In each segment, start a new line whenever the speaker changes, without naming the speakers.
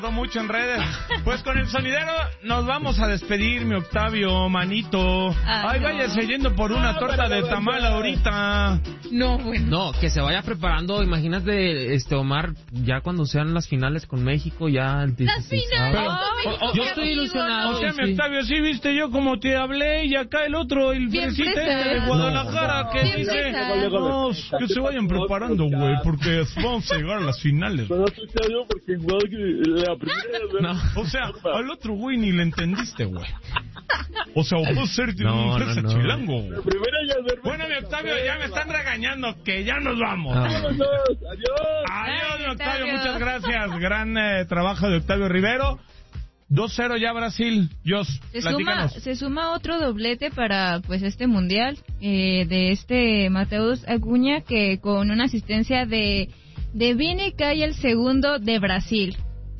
Mucho en redes. Pues con el sonidero nos vamos a despedir, mi Octavio, manito. Ay, no. Váyase yendo por una torta de tamal ahorita.
No, bueno.
No, que se vaya preparando, imagínate, Omar, ya cuando sean las finales con México, ya...
¡Las finales!
Yo estoy ilusionado.
O sea, mi Octavio, sí viste yo como te hablé y acá el otro, el presidente de Guadalajara, que dice... No, que se vayan preparando, güey, porque vamos a llegar a las finales.
Pero yo porque igual que la primera...
No. O sea, al otro güey ni le entendiste, güey. O sea, vos ser un fresa chilango, güey.
La primera ya
bueno, mi Octavio, ya me están regañando, que ya nos vamos.
Vámonos, adiós.
Adiós, mi Octavio, muchas gracias. Gran trabajo de Octavio Rivero. 2-0 ya Brasil. Jos, platícanos.
Se suma otro doblete para pues este mundial de Mateus Acuña, que con una asistencia de Vini cae el segundo de Brasil.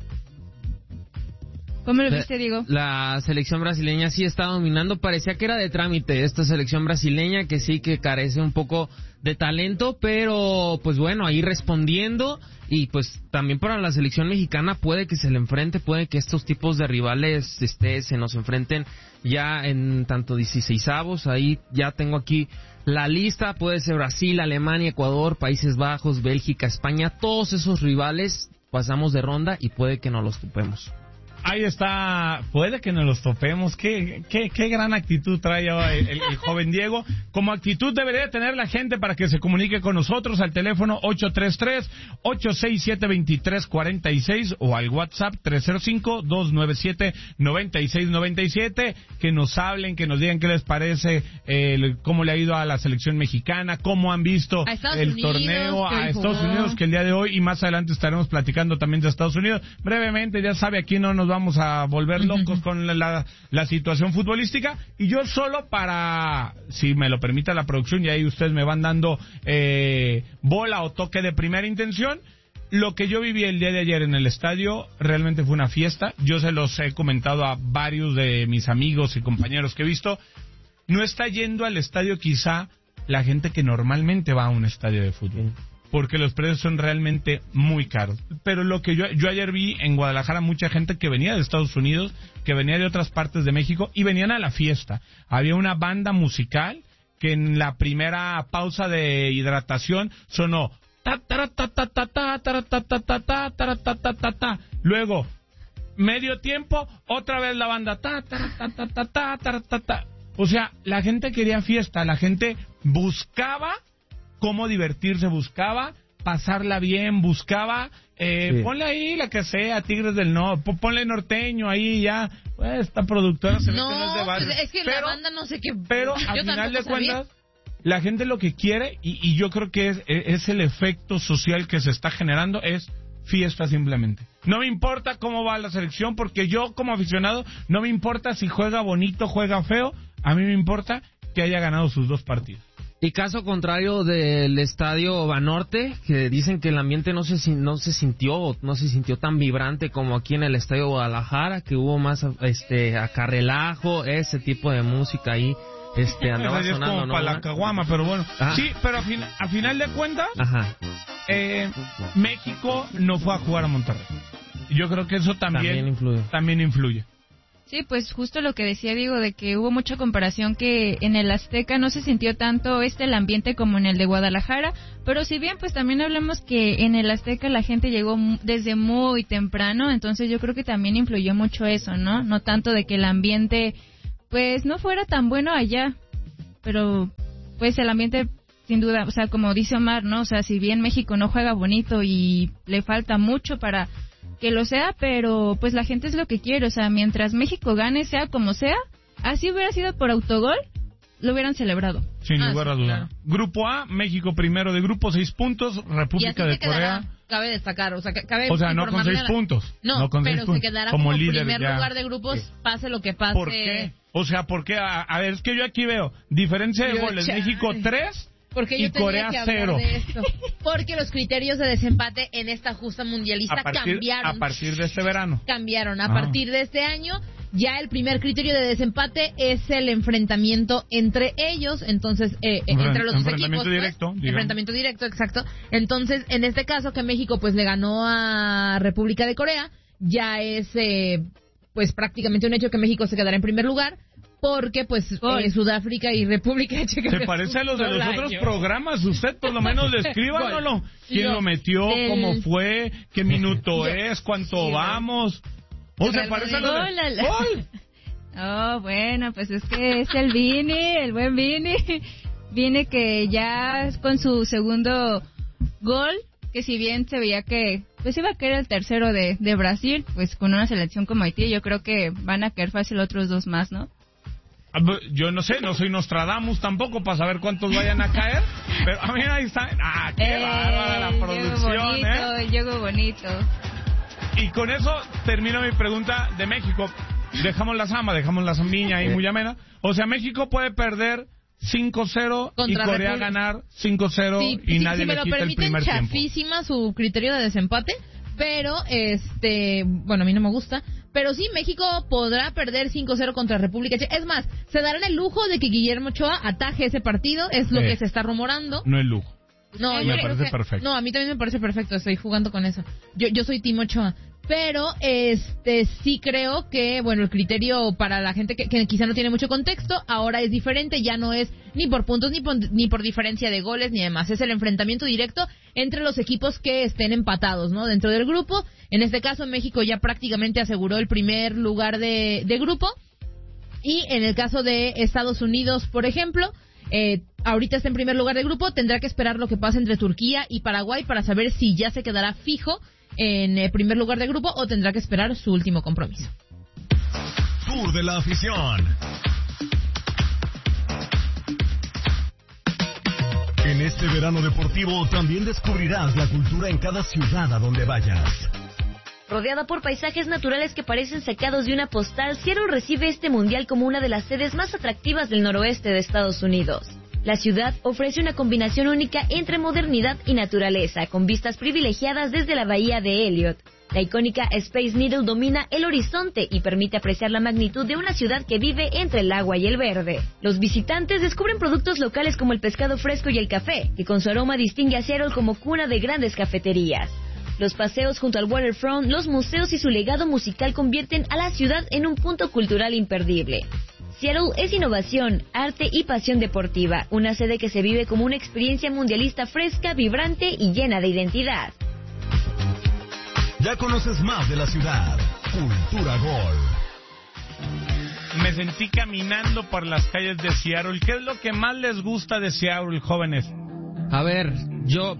¿Cómo lo viste, Diego?
La selección brasileña sí está dominando. Parecía que era de trámite esta selección brasileña, que sí que carece un poco de talento, pero pues bueno, ahí respondiendo. Y pues también para la selección mexicana puede que se le enfrente, puede que estos tipos de rivales se nos enfrenten ya en tanto 16avos. Ahí ya tengo aquí la lista, puede ser Brasil, Alemania, Ecuador, Países Bajos, Bélgica, España. Todos esos rivales pasamos de ronda y puede que no los topemos.
Ahí está, puede que nos los topemos. Qué gran actitud trae el joven Diego. Como actitud debería tener la gente para que se comunique con nosotros al teléfono 833-867-2346 o al WhatsApp 305-297-9697. Que nos hablen, que nos digan qué les parece, cómo le ha ido a la selección mexicana, cómo han visto el torneo a Estados Unidos, que el día de hoy y más adelante estaremos platicando también de Estados Unidos. Brevemente, ya sabe, aquí no nos vamos a volver locos con la situación futbolística, y yo solo para, si me lo permite la producción, y ahí ustedes me van dando bola o toque de primera intención. Lo que yo viví el día de ayer en el estadio realmente fue una fiesta. Yo se los he comentado a varios de mis amigos y compañeros que he visto. No está yendo al estadio quizá la gente que normalmente va a un estadio de fútbol, porque los precios son realmente muy caros. Pero lo que yo ayer vi en Guadalajara, mucha gente que venía de Estados Unidos, que venía de otras partes de México, y venían a la fiesta. Había una banda musical que en la primera pausa de hidratación sonó... Luego, medio tiempo, otra vez la banda... O sea, la gente quería fiesta, la gente buscaba cómo divertirse, buscaba pasarla bien, buscaba ponle ahí la que sea, Tigres del Norte, ponle norteño ahí ya, pues esta productora se mete en los debates.
Pues es que la banda no sé qué,
pero al final de cuentas la gente lo que quiere, y yo creo que es el efecto social que se está generando, es fiesta simplemente. No me importa cómo va la selección, porque yo como aficionado no me importa si juega bonito, juega feo, a mí me importa que haya ganado sus 2 partidos.
Y caso contrario del estadio Banorte, que dicen que el ambiente no se sintió tan vibrante como aquí en el estadio Guadalajara, que hubo más acarrelajo, ese tipo de música ahí andaba sonando,
como
¿no?
Para la caguama, pero bueno.
Ajá.
Sí, pero a final de cuentas,
ajá,
México no fue a jugar a Monterrey. Yo creo que eso también influye.
Sí, pues justo lo que decía Diego, de que hubo mucha comparación, que en el Azteca no se sintió tanto el ambiente como en el de Guadalajara, pero si bien pues también hablamos que en el Azteca la gente llegó desde muy temprano, entonces yo creo que también influyó mucho eso, ¿no? No tanto de que el ambiente pues no fuera tan bueno allá, pero pues el ambiente sin duda, o sea, como dice Omar, ¿no? O sea, si bien México no juega bonito y le falta mucho para que lo sea, pero pues la gente es lo que quiere, o sea, mientras México gane, sea como sea, así hubiera sido por autogol, lo hubieran celebrado.
Sin lugar a duda. Claro. Grupo A, México primero de grupo, 6 puntos, República de Corea.
Cabe destacar, o sea,
no con 6 puntos.
No con pero 6 puntos. Se quedará como líder primer lugar de grupos, pase lo que pase.
¿Por qué? O sea, ¿por qué? A ver, es que yo aquí veo diferencia de goles, México 3...
Porque yo
y Corea
que
0.
De esto. Porque los criterios de desempate en esta justa mundialista cambiaron.
A partir de este verano.
Cambiaron. A partir de este año, ya el primer criterio de desempate es el enfrentamiento entre ellos. Entonces, entre los dos equipos. Enfrentamiento directo, exacto. Entonces, en este caso, que México pues le ganó a República de Corea, ya es pues prácticamente un hecho que México se quedará en primer lugar, porque pues Sudáfrica y República Checa...
¿Se parece a los de los otros programas? Usted por lo menos descríbanoslo. ¿Quién lo metió? ¿Cómo fue? ¿Qué minuto es? ¿Cuánto vamos? ¿O se parece a los de... ¡Gol!
Oh, bueno, pues es que es el Vini, el buen Vini. Vini que ya con su segundo gol, que si bien se veía que pues iba a caer el tercero de Brasil, pues con una selección como Haití, yo creo que van a caer fácil otros 2 más, ¿no?
Yo no sé, no soy Nostradamus tampoco para saber cuántos vayan a caer, pero a mí ahí está. ¡Ah, qué bárbara la producción!
Juego bonito.
Y con eso termino mi pregunta de México. Dejamos la zambiña ahí muy amena. O sea, México puede perder 5-0 y Corea ganar 5-0 y nadie le quita el primer tiempo.
Si me lo permiten, chafísima su criterio de desempate, pero bueno, a mí no me gusta, pero sí, México podrá perder 5-0 contra República Checa. Es más, se darán el lujo de que Guillermo Ochoa ataje ese partido, es lo que se está rumorando.
No es lujo.
No,
me parece perfecto.
No, a mí también me parece perfecto, estoy jugando con eso. Yo soy Timo Ochoa. Pero sí creo que, bueno, el criterio para la gente que quizá no tiene mucho contexto, ahora es diferente, ya no es ni por puntos ni por diferencia de goles ni demás, es el enfrentamiento directo entre los equipos que estén empatados, ¿no? Dentro del grupo. En este caso, México ya prácticamente aseguró el primer lugar de grupo, y en el caso de Estados Unidos, por ejemplo, ahorita está en primer lugar de grupo, tendrá que esperar lo que pase entre Turquía y Paraguay para saber si ya se quedará fijo en el primer lugar de grupo o tendrá que esperar su último compromiso.
Tour de la afición. En este verano deportivo también descubrirás la cultura en cada ciudad a donde vayas.
Rodeada por paisajes naturales que parecen sacados de una postal, Seattle recibe este mundial como una de las sedes más atractivas del noroeste de Estados Unidos. La ciudad ofrece una combinación única entre modernidad y naturaleza, con vistas privilegiadas desde la bahía de Elliott. La icónica Space Needle domina el horizonte y permite apreciar la magnitud de una ciudad que vive entre el agua y el verde. Los visitantes descubren productos locales como el pescado fresco y el café, que con su aroma distingue a Seattle como cuna de grandes cafeterías. Los paseos junto al waterfront, los museos y su legado musical convierten a la ciudad en un punto cultural imperdible. Seattle es innovación, arte y pasión deportiva, una sede que se vive como una experiencia mundialista fresca, vibrante y llena de identidad.
Ya conoces más de la ciudad. Cultura Gol.
Me sentí caminando por las calles de Seattle. ¿Qué es lo que más les gusta de Seattle, jóvenes?
A ver, yo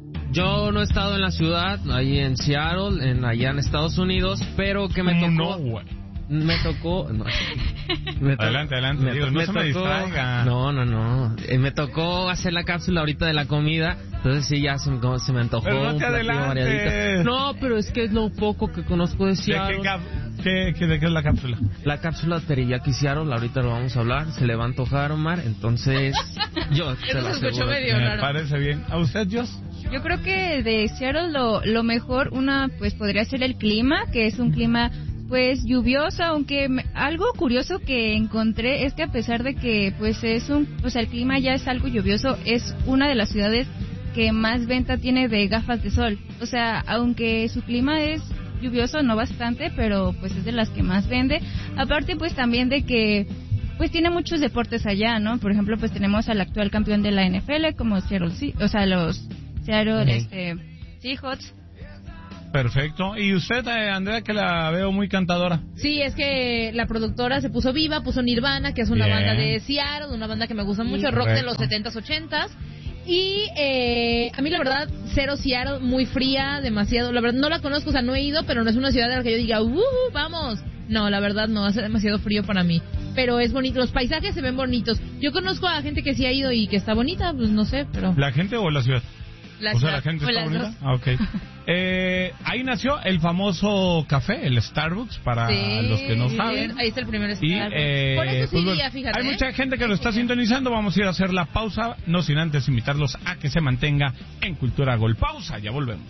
no he estado en la ciudad, ahí en Seattle, allá en Estados Unidos, pero que me tocó...
No, güey.
Me tocó... No,
adelante, no se me distraiga.
No. Me tocó hacer la cápsula ahorita de la comida, entonces sí, ya se me antojó.
Pero no te adelantes.
No, pero es que es lo poco que conozco de Seattle.
¿De qué es la cápsula?
La cápsula teriyaki Seattle, ahorita lo vamos a hablar, se le va a antojar, Omar, entonces yo se lo aseguro.
Me parece bien. ¿A usted, Jos?
Yo creo que de Seattle lo mejor pues podría ser el clima, que es un clima pues lluvioso, aunque algo curioso que encontré es que a pesar de que pues el clima ya es algo lluvioso, es una de las ciudades que más venta tiene de gafas de sol. O sea, aunque su clima es lluvioso, no bastante, pero pues es de las que más vende. Aparte pues también de que pues tiene muchos deportes allá, ¿no? Por ejemplo, pues tenemos al actual campeón de la NFL como Seattle, los Seattle Seahawks.
Perfecto. ¿Y usted, Andrea, que la veo muy cantadora?
Sí, es que la productora se puso viva, puso Nirvana, que es una banda de Seattle, una banda que me gusta mucho, rock de los 70s, 80s. Y a mí la verdad, cero Seattle, muy fría, demasiado, la verdad no la conozco, o sea, no he ido, pero no es una ciudad de la que yo diga, vamos. No, la verdad no, hace demasiado frío para mí. Pero es bonito, los paisajes se ven bonitos. Yo conozco a gente que sí ha ido y que está bonita, pues no sé, pero...
¿La gente o la ciudad? La gente está bonita. Okay. Ahí nació el famoso café, el Starbucks, para los que no saben.
Ahí está el primer Starbucks.
Y,
por eso sí, pues, fíjate.
Hay mucha gente que lo está sintonizando. Vamos a ir a hacer la pausa, no sin antes invitarlos a que se mantenga en Cultura Gol. Pausa, ya volvemos.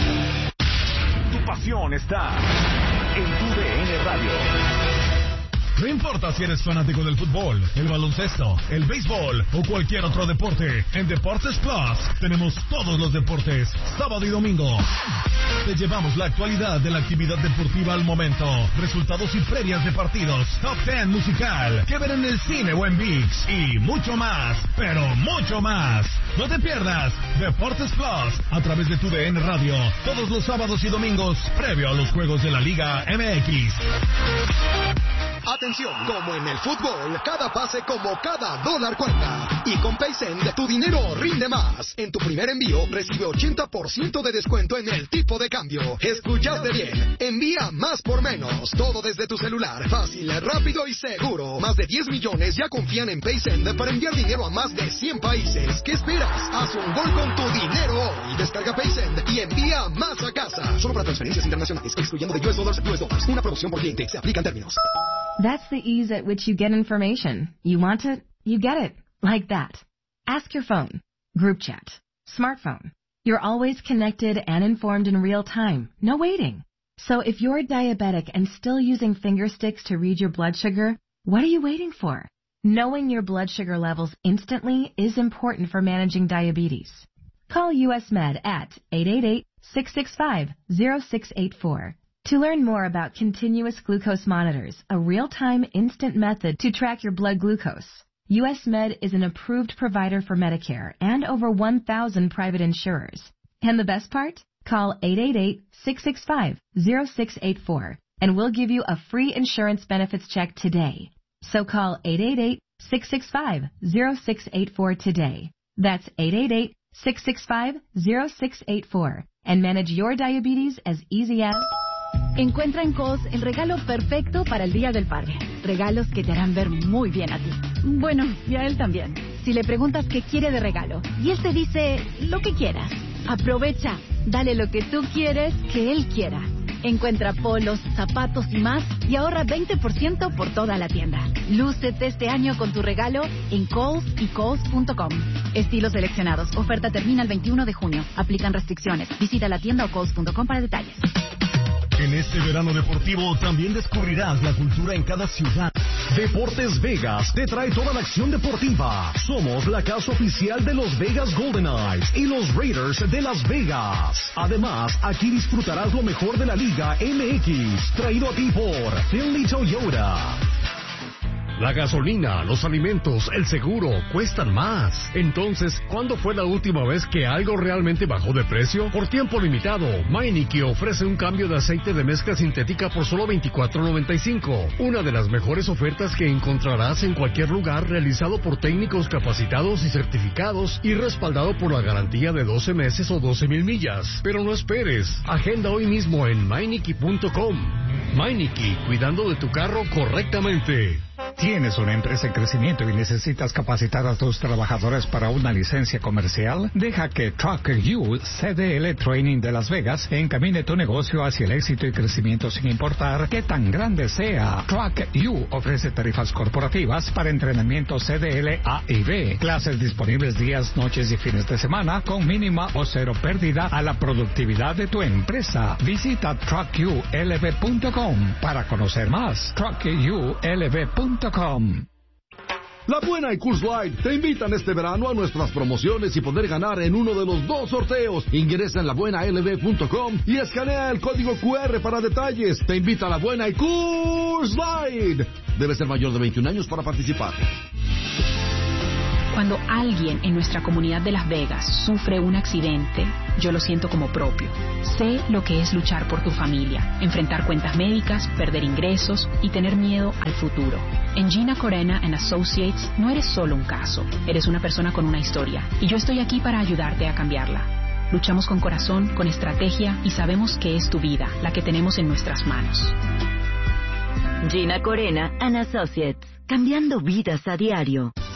Tu pasión está en tu DN Radio. No importa si eres fanático del fútbol, el baloncesto, el béisbol o cualquier otro deporte, en Deportes Plus tenemos todos los deportes, sábado y domingo. Te llevamos la actualidad de la actividad deportiva al momento, resultados y previas de partidos, top 10 musical, que ver en el cine o en ViX y mucho más, pero mucho más. No te pierdas Deportes Plus a través de tu DN Radio, todos los sábados y domingos, previo a los juegos de la Liga MX.
Atención, como en el fútbol, cada pase como cada dólar cuenta. Y con PaySend, tu dinero rinde más. En tu primer envío, recibe 80% de descuento en el tipo de cambio. Escuchaste bien, envía más por menos. Todo desde tu celular, fácil, rápido y seguro. Más de 10 millones ya confían en PaySend para enviar dinero a más de 100 países. ¿Qué esperas? Haz un gol con tu dinero hoy. Descarga PaySend y envía más a casa. Solo para transferencias internacionales, excluyendo de US dollars a US dollars. Una promoción por cliente, se aplican términos.
That's the ease at which you get information. You want it, you get it. Like that. Ask your phone. Group chat. Smartphone. You're always connected and informed in real time. No waiting. So if you're diabetic and still using finger sticks to read your blood sugar, what are you waiting for? Knowing your blood sugar levels instantly is important for managing diabetes. Call US Med at 888-665-0684. To learn more about continuous glucose monitors, a real-time instant method to track your blood glucose, US Med is an approved provider for Medicare and over 1,000 private insurers. And the best part? Call 888-665-0684 and we'll give you a free insurance benefits check today. So call 888-665-0684 today. That's 888-665-0684 and manage your diabetes as easy as...
Encuentra en Kohl's el regalo perfecto para el Día del Padre. Regalos que te harán ver muy bien a ti. Bueno, y a él también. Si le preguntas qué quiere de regalo y él te dice lo que quieras, aprovecha. Dale lo que tú quieres que él quiera. Encuentra polos, zapatos y más y ahorra 20% por toda la tienda. Lúcete este año con tu regalo en Kohl's y Kohl's.com. Estilos seleccionados. Oferta termina el 21 de junio. Aplican restricciones. Visita la tienda o Kohl's.com para detalles.
En este verano deportivo también descubrirás la cultura en cada ciudad. Deportes Vegas te trae toda la acción deportiva. Somos la casa oficial de los Vegas Golden Knights y los Raiders de Las Vegas. Además, aquí disfrutarás lo mejor de la Liga MX, traído a ti por Finley Toyota. La gasolina, los alimentos, el seguro cuestan más. Entonces, ¿cuándo fue la última vez que algo realmente bajó de precio? Por tiempo limitado, Meineke ofrece un cambio de aceite de mezcla sintética por solo $24.95. Una de las mejores ofertas que encontrarás en cualquier lugar, realizado por técnicos capacitados y certificados y respaldado por la garantía de 12 meses o 12,000 millas. Pero no esperes. Agenda hoy mismo en Meineke.com. Meineke, cuidando de tu carro correctamente.
¿Tienes una empresa en crecimiento y necesitas capacitar a tus trabajadores para una licencia comercial? Deja que Truck U CDL Training de Las Vegas encamine tu negocio hacia el éxito y crecimiento sin importar qué tan grande sea. Truck U ofrece tarifas corporativas para entrenamiento CDL A y B, clases disponibles días, noches y fines de semana con mínima o cero pérdida a la productividad de tu empresa. Visita truckulv.com para conocer más. truckulv.com.
La Buena y Coors Light te invitan este verano a nuestras promociones y poder ganar en uno de los 2 sorteos. Ingresa en labuenalv.com y escanea el código QR para detalles. Te invita a La Buena y Coors Light. Debe ser mayor de 21 años para participar.
Cuando alguien en nuestra comunidad de Las Vegas sufre un accidente, yo lo siento como propio. Sé lo que es luchar por tu familia, enfrentar cuentas médicas, perder ingresos y tener miedo al futuro. En Gina Corena & Associates no eres solo un caso, eres una persona con una historia y yo estoy aquí para ayudarte a cambiarla. Luchamos con corazón, con estrategia y sabemos que es tu vida la que tenemos en nuestras manos.
Gina Corena & Associates, cambiando vidas a diario.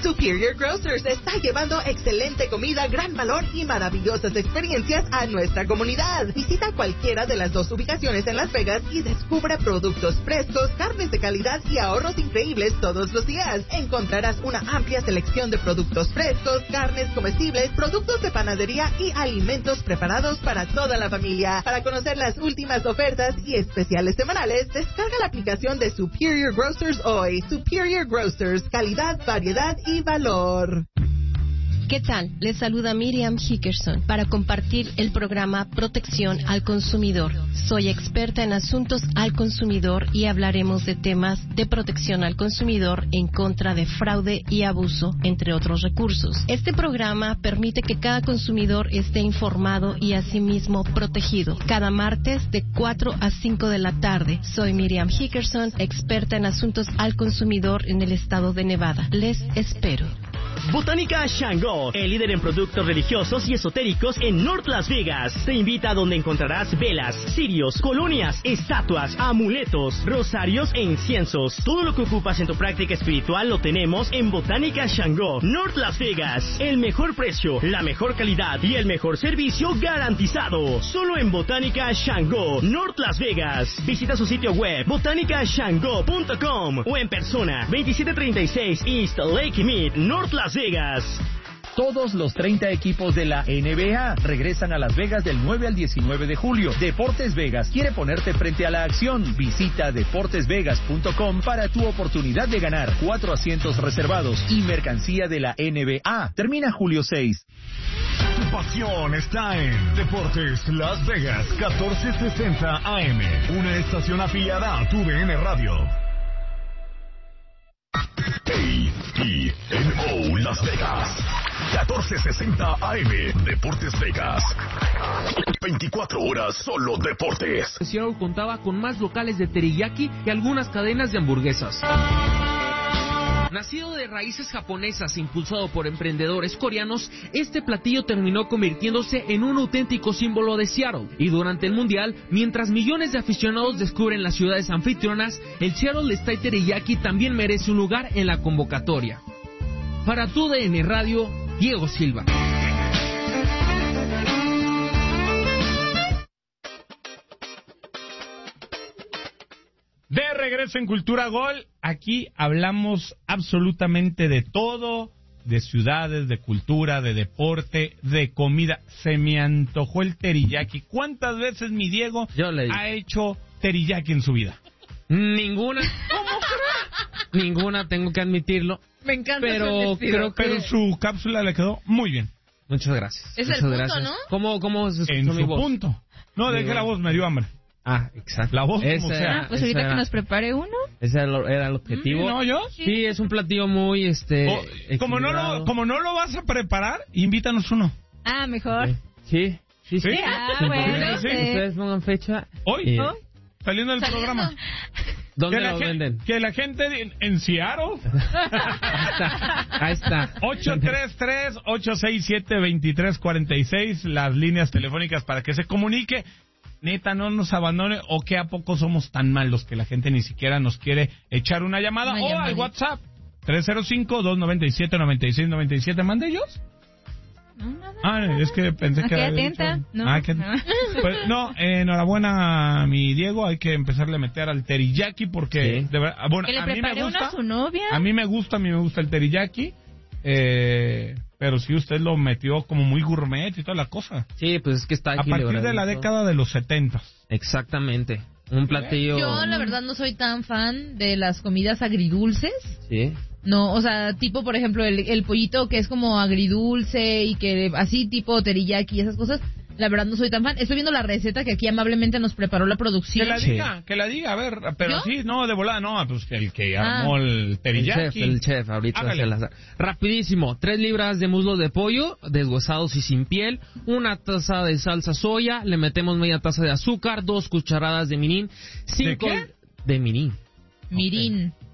Superior Grocers está llevando excelente comida, gran valor y maravillosas experiencias a nuestra comunidad. Visita cualquiera de las 2 ubicaciones en Las Vegas y descubra productos frescos, carnes de calidad y ahorros increíbles todos los días. Encontrarás una amplia selección de productos frescos, carnes comestibles, productos de panadería y alimentos preparados para toda la familia. Para conocer las últimas ofertas y especiales semanales, descarga la aplicación de Superior Grocers hoy. Superior Grocers, calidad, variedad y valor.
¿Qué tal? Les saluda Miriam Hickerson para compartir el programa Protección al Consumidor. Soy experta en asuntos al consumidor y hablaremos de temas de protección al consumidor en contra de fraude y abuso, entre otros recursos. Este programa permite que cada consumidor esté informado y asimismo protegido. Cada martes de 4 a 5 de la tarde. Soy Miriam Hickerson, experta en asuntos al consumidor en el estado de Nevada. Les espero.
Botánica Shango, el líder en productos religiosos y esotéricos en North Las Vegas. Te invita a donde encontrarás velas, cirios, colonias, estatuas, amuletos, rosarios e inciensos. Todo lo que ocupas en tu práctica espiritual lo tenemos en Botánica Shango, North Las Vegas. El mejor precio, la mejor calidad y el mejor servicio garantizado. Solo en Botánica Shango, North Las Vegas. Visita su sitio web botanicashango.com o en persona 2736 East Lake Mead, North Las Vegas.
Todos los 30 equipos de la NBA regresan a Las Vegas del 9 al 19 de julio. Deportes Vegas quiere ponerte frente a la acción. Visita deportesvegas.com para tu oportunidad de ganar 4 asientos reservados y mercancía de la NBA. Termina julio 6.
Tu pasión está en Deportes Las Vegas 1460 AM, una estación afiliada a tu DN Radio. KPNO Las Vegas 1460 AM, Deportes Vegas. 24 horas solo deportes.
Seattle contaba con más locales de teriyaki que algunas cadenas de hamburguesas. Nacido de raíces japonesas e impulsado por emprendedores coreanos, este platillo terminó convirtiéndose en un auténtico símbolo de Seattle. Y durante el Mundial, mientras millones de aficionados descubren las ciudades anfitrionas, el Seattle Style Teriyaki también merece un lugar en la convocatoria. Para tu DN Radio, Diego Silva.
De regreso en Cultura Gol, aquí hablamos absolutamente de todo, de ciudades, de cultura, de deporte, de comida. Se me antojó el teriyaki. ¿Cuántas veces mi Diego ha hecho teriyaki en su vida?
Ninguna. ¿Cómo crees? Ninguna, tengo que admitirlo.
Me encanta
pero
pero su cápsula le quedó muy bien.
Muchas gracias.
Es
muchas
el punto,
gracias.
¿no?
¿Cómo se escuchó
en
mi
su
voz?
Punto. No, deje la voz, me dio hambre.
Ah, exacto.
La voz como sea.
Pues ahorita que nos prepare uno.
Ese era el objetivo.
¿No, yo?
Sí, es un platillo muy,
como no lo vas a preparar, invítanos uno.
Ah, mejor.
Sí.
Bueno.
Sí. Ustedes pongan fecha.
Hoy, saliendo del programa.
¿Dónde lo venden?
Que la gente en Seattle.
Ahí está.
833-867-2346, las líneas telefónicas para que se comunique. Neta, no nos abandone, o que a poco somos tan malos que la gente ni siquiera nos quiere echar una llamada, al WhatsApp 305-297-9697. ¿Mande ellos?
No,
es que pensé que era
atenta.
Pues, enhorabuena a mi Diego, hay que empezarle a meter al teriyaki porque de verdad, bueno,
que le
a mí me gusta.
A su novia.
A mí me gusta el teriyaki. Pero si usted lo metió como muy gourmet y toda la cosa.
Sí, pues es que está aquí
a partir de la década de los 70.
Exactamente. Un platillo.
Yo, la verdad, no soy tan fan de las comidas agridulces.
Sí.
No, o sea, tipo, por ejemplo, el pollito que es como agridulce y que así tipo teriyaki y esas cosas. La verdad no soy tan fan. Estoy viendo la receta que aquí amablemente nos preparó la producción.
Que la diga, a ver, pero
¿yo?
Sí, no, de volada, no, pues el que armó el teriyaki.
El chef, ahorita se las da. Rapidísimo, 3 libras de muslo de pollo, deshuesados y sin piel, 1 taza de salsa soya, le metemos media taza de azúcar, 2 cucharadas de mirin, 5...
¿De qué?
De mirin.
Mirin.